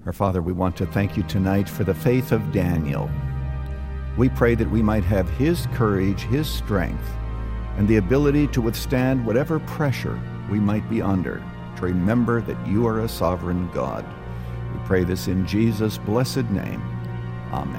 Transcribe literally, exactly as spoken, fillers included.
Our Father, we want to thank you tonight for the faith of Daniel. We pray that we might have his courage, his strength, and the ability to withstand whatever pressure we might be under, to remember that you are a sovereign God. We pray this in Jesus' blessed name. Amen.